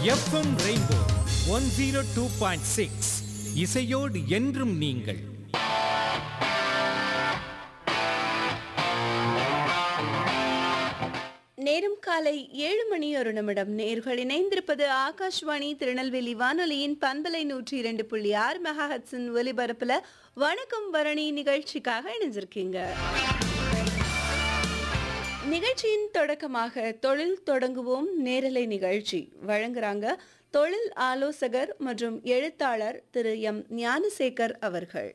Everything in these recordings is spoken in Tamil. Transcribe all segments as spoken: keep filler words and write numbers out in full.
FM rainbow one zero two point six இசையோடு என்றும் நீங்கள். நேரம் காலை ஏழு மணி ஒரு நிமிடம். நேர்கள் இணைந்திருப்பது ஆகாஷ்வாணி திருநெல்வேலி வானொலியின் பண்பலை நூற்றி இரண்டு புள்ளி ஆறு மெகாஹெட்ஸின் ஒலிபரப்புல வணக்கம் பரணி நிகழ்ச்சிக்காக இணைஞ்சிருக்கீங்க. நிகழ்ச்சியின் தொடக்கமாக தொழில் தொடங்குவோம் நேரலை நிகழ்ச்சி வழங்குறாங்க தொழில் ஆலோசகர் மற்றும் எழுத்தாளர் திரு எம் ஞானசேகர் அவர்கள்.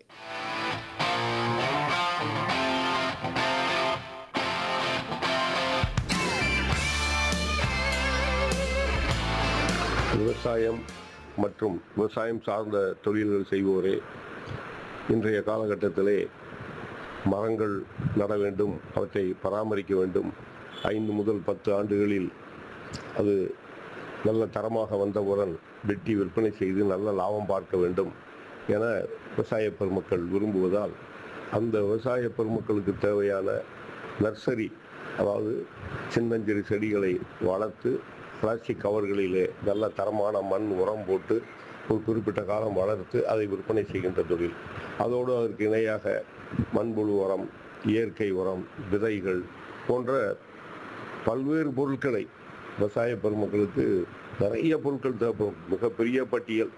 விவசாயம் மற்றும் விவசாயம் சார்ந்த தொழில்கள் செய்வோரே, இன்றைய காலகட்டத்திலே மரங்கள் நட வேண்டும், அவற்றை பராமரிக்க வேண்டும். ஐந்து முதல் பத்து ஆண்டுகளில் அது நல்ல தரமாக வந்தவுடன் வெட்டி விற்பனை செய்து நல்ல லாபம் பார்க்க வேண்டும் என விவசாய பெருமக்கள் விரும்புவதால் அந்த விவசாய பெருமக்களுக்கு தேவையான நர்சரி, அதாவது சின்னஞ்சிறு செடிகளை வளர்த்து பிளாஸ்டிக் கவர்களிலே நல்ல தரமான மண் உரம் போட்டு ஒரு குறிப்பிட்ட காலம் வளர்த்து அதை விற்பனை செய்கின்ற தொழில். அதோடு அதற்கு இணையாக மண்புழு உரம், இயற்கை உரம், விதைகள் போன்ற பல்வேறு பொருட்களை விவசாய பெருமக்களுக்கு நிறைய பொருட்கள் தேவைப்படும். மிகப்பெரிய பட்டியல்.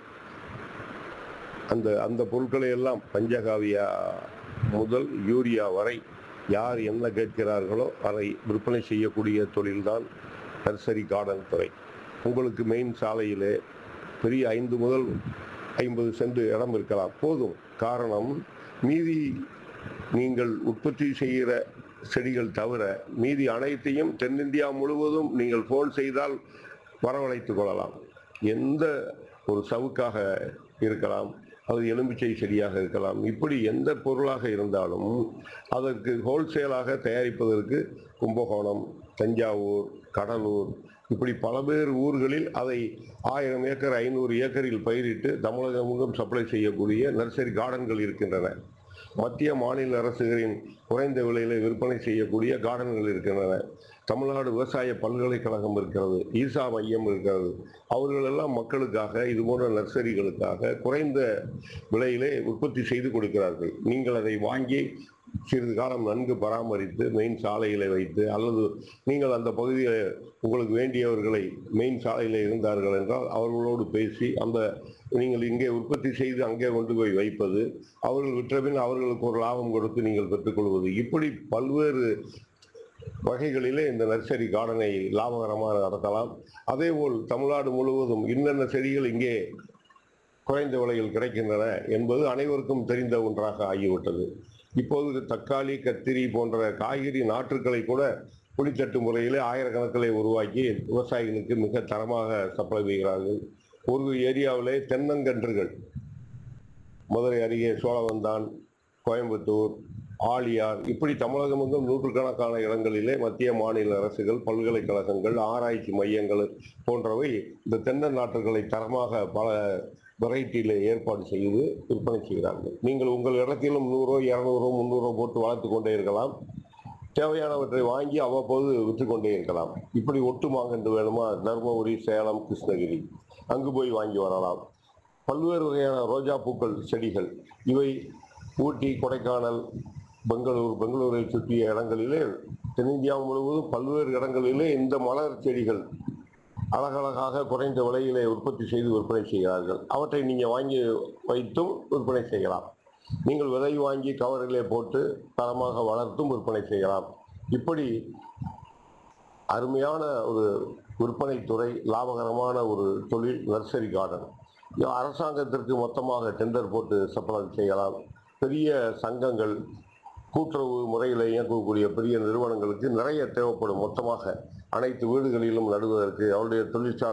அந்த அந்த பொருட்களை எல்லாம் பஞ்சகாவியா முதல் யூரியா வரை யார் என்ன கேட்கிறார்களோ அதை விற்பனை செய்யக்கூடிய தொழில்தான் நர்சரி கார்டன் துறை. உங்களுக்கு மெயின் சாலையிலே பெரிய ஐந்து முதல் ஐம்பது சென்ட் இடம் இருக்கலாம், போதும். காரணம், மீதி நீங்கள் உற்பத்தி செய்கிற செடிகள் தவிர மீதி அனைத்தையும் தென்னிந்தியா முழுவதும் நீங்கள் ஃபோன் செய்தால் வரவழைத்து கொள்ளலாம். எந்த ஒரு சவுக்காக இருக்கலாம், அது எலும்பிச்சை செடியாக இருக்கலாம், இப்படி எந்த பொருளாக இருந்தாலும் அதற்கு ஹோல்சேலாக தயாரிப்பதற்கு கும்பகோணம், தஞ்சாவூர், கடலூர், இப்படி பல்வேறு ஊர்களில் அதை ஆயிரம் ஏக்கர் ஐநூறு ஏக்கரில் பயிரிட்டு தமிழகம் சப்ளை செய்யக்கூடிய நர்சரி கார்டன்கள் இருக்கின்றன. மத்திய மாநில அரசுகளின் குறைந்த விலையில விற்பனை செய்யக்கூடிய கார்டன்கள் இருக்கின்றன. தமிழ்நாடு விவசாய பல்கலைக்கழகம் இருக்கிறது, ஈசா மையம் இருக்கிறது. அவர்களெல்லாம் மக்களுக்காக இது போன்ற நர்சரிகளுக்காக குறைந்த விலையிலே உற்பத்தி செய்து கொடுக்கிறார்கள். நீங்கள் அதை வாங்கி சிறிது காலம் நன்கு பராமரித்து மெயின் சாலையில வைத்து, அல்லது நீங்கள் அந்த பகுதியில் உங்களுக்கு வேண்டியவர்களை மெயின் சாலையில் இருந்தார்கள் என்றால் அவர்களோடு பேசி அந்த நீங்கள் இங்கே உற்பத்தி செய்து அங்கே கொண்டு போய் வைப்பது, அவர்கள் விற்றபின் அவர்களுக்கு ஒரு லாபம் கொடுத்து நீங்கள் பெற்றுக்கொள்வது, இப்படி பல்வேறு வகைகளிலே இந்த நர்சரி கார்டனை லாபகரமாக நடத்தலாம். அதேபோல் தமிழ்நாடு முழுவதும் இன்னென்ன செடிகள் இங்கே குறைந்த விலையில் கிடைக்கின்றன என்பது அனைவருக்கும் தெரிந்த ஒன்றாக ஆகிவிட்டது. இப்போது தக்காளி, கத்திரி போன்ற காய்கறி நாற்றுக்களை கூட குழித்தட்டு முறையிலே ஆயிரக்கணக்கிலே உருவாக்கி விவசாயிகளுக்கு மிக தரமாக சப்ளை செய்கிறார்கள். ஒரு ஏரியாவிலே தென்னங்கன்றுகள், மதுரை அருகே சோழவந்தான், கோயம்புத்தூர், ஆழியார், இப்படி தமிழகம் வந்து நூற்றுக்கணக்கான இடங்களிலே மத்திய மாநில அரசுகள், பல்கலைக்கழகங்கள், ஆராய்ச்சி மையங்கள் போன்றவை இந்த தென்னை நாற்றுகளை தரமாக பல வெரைட்டியில ஏற்பாடு செய்து விற்பனை செய்கிறார்கள். நீங்கள் உங்கள் இடத்திலும் நூறோ இருநூறோ முந்நூறோ போட்டு வளர்த்து கொண்டே இருக்கலாம். தேவையானவற்றை வாங்கி அவ்வப்போது விற்று கொண்டே இருக்கலாம். இப்படி ஒட்டு மாங்கன்று வேணுமா, தர்மபுரி, சேலம், கிருஷ்ணகிரி, அங்கு போய் வாங்கி வரலாம். பல்வேறு வகையான ரோஜா பூக்கள் செடிகள், இவை ஊட்டி, கொடைக்கானல், பெங்களூர், பெங்களூரை சுற்றிய இடங்களிலே, தென்னிந்தியா முழுவதும் பல்வேறு இடங்களிலே இந்த மலர் செடிகள் அழகழகாக குறைந்த விலையிலே உற்பத்தி செய்து விற்பனை செய்கிறார்கள். அவற்றை நீங்கள் வாங்கி வைத்தும் விற்பனை செய்யலாம். நீங்கள் விதை வாங்கி கவரிலே போட்டு தரமாக வளர்த்தும் விற்பனை செய்யலாம். இப்படி அருமையான ஒரு விற்பனை துறை, லாபகரமான ஒரு தொழில் நர்சரி கார்டன். அரசாங்கத்திற்கு மொத்தமாக டெண்டர் போட்டு சப்ளை செய்யலாம். பெரிய சங்கங்கள், கூட்டுறவு முறையில் இயக்கக்கூடிய பெரிய நிறுவனங்களுக்கு நிறைய தேவைப்படும். மொத்தமாக அனைத்து வீடுகளிலும் நடுவதற்கு அவருடைய தொழிற்சாலை